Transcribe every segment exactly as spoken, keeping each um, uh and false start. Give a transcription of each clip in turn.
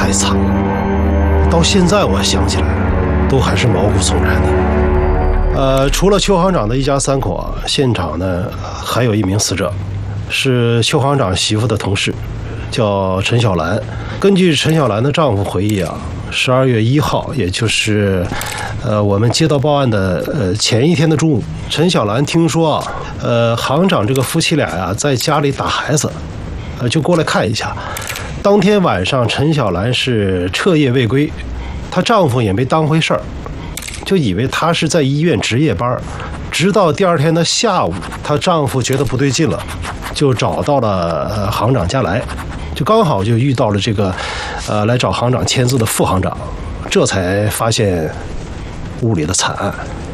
太惨了，到现在我想起来，都还是毛骨悚然的。呃，除了邱行长的一家三口啊，现场呢还有一名死者，是邱行长媳妇的同事，叫陈小兰。根据陈小兰的丈夫回忆啊，十二月一号，也就是呃我们接到报案的呃前一天的中午，陈小兰听说啊，呃行长这个夫妻俩呀、啊、在家里打孩子，呃就过来看一下。当天晚上，陈小兰是彻夜未归，她丈夫也没当回事儿，就以为她是在医院值夜班。直到第二天的下午，她丈夫觉得不对劲了，就找到了呃行长家来，就刚好就遇到了这个呃来找行长签字的副行长，这才发现屋里的惨案。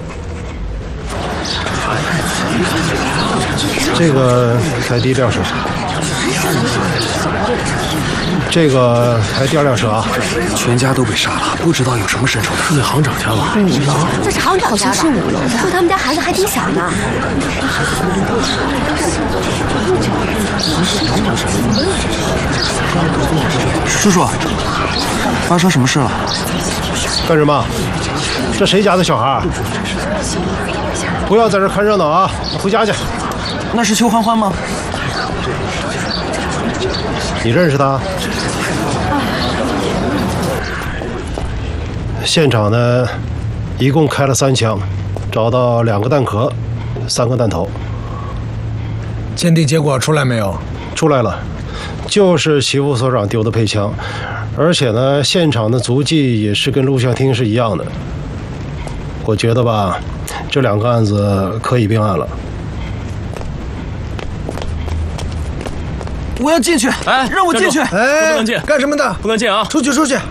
这个开第一辆车，这个开第二辆车啊， 全家都被杀了，不知道有什么身手的。 那行长家吧？ 五楼，这是行长家吧？是五楼的。说他们家孩子还挺小呢。 叔叔，发生什么事了？ 干什么？这谁家的小孩？不要在这看热闹啊！回家去。 那是邱欢欢吗？ 你认识他？现场呢，一共开了三枪，找到两个弹壳，三个弹头。 鉴定结果出来没有？ 出来了，就是齐副所长丢的配枪，而且呢，现场的足迹也是跟录像厅是一样的。我觉得吧，这两个案子可以并案了。 我要进去！ 哎， 让我进去！ 哎， 不能进， 干什么的？ 不能进啊！ 出去，出去！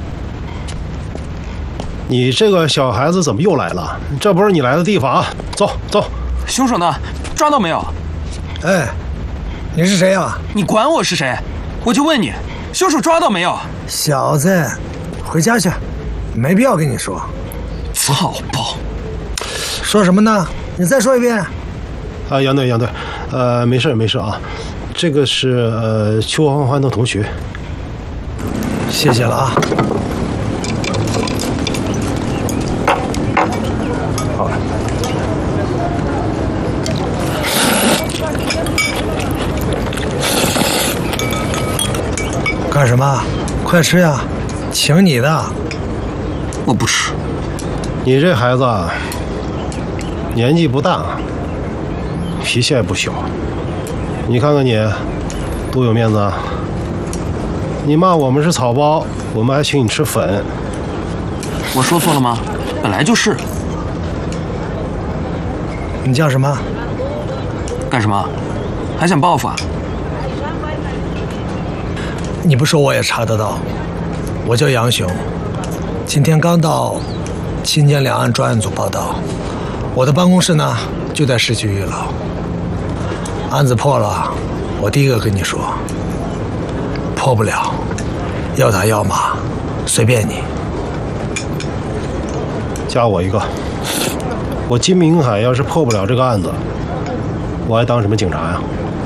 你这个小孩子怎么又来了？这不是你来的地方啊！走走。 凶手呢？抓到没有？ 哎，你是谁呀？ 你管我是谁？我就问你，凶手抓到没有？ 小子，回家去，没必要跟你说。 草包！ 说什么呢？你再说一遍。 啊，杨队，杨队，呃，没事没事啊。这个是呃邱欢欢的同学。 谢谢了啊。 好。 干什么？快吃呀！请你的。 我不吃。 你这孩子啊，年纪不大，脾气也不小。你看看你，多有面子啊！你骂我们是草包，我们还请你吃粉。 我说错了吗？本来就是。 你叫什么？ 干什么？还想报复啊？ 你不说我也查得到。我叫杨雄，今天刚到青江两岸专案组报道。我的办公室呢就在市区一楼。案子破了，我第一个跟你说。破不了，要打要骂，随便你。 加我一个。我金明海要是破不了这个案子，我还当什么警察呀？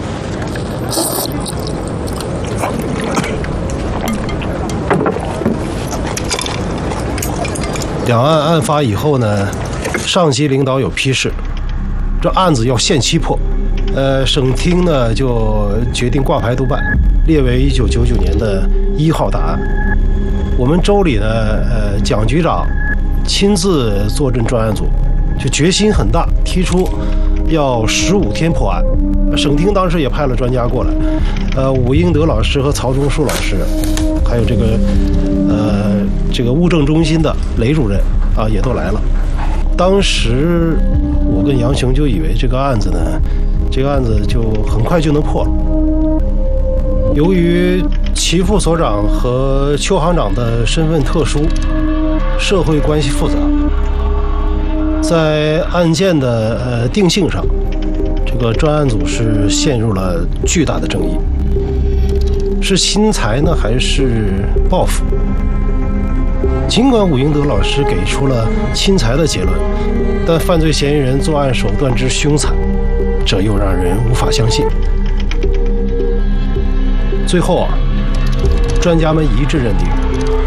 两岸案发以后呢，上级领导有批示，这案子要限期破。呃，省厅呢就决定挂牌督办，列为一九九九年的一号大案。我们州里呢，呃，蒋局长亲自坐镇专案组，就决心很大，提出要十五天破案。省厅当时也派了专家过来，呃，武英德老师和曹忠树老师，还有这个呃这个物证中心的雷主任啊，也都来了。当时我跟杨雄就以为这个案子呢。这个案子就很快就能破了。由于齐副所长和邱行长的身份特殊，社会关系复杂，在案件的呃定性上，这个专案组是陷入了巨大的争议：是侵财呢，还是报复？尽管武英德老师给出了侵财的结论，但犯罪嫌疑人作案手段之凶残，这又让人无法相信。最后啊，专家们一致认定，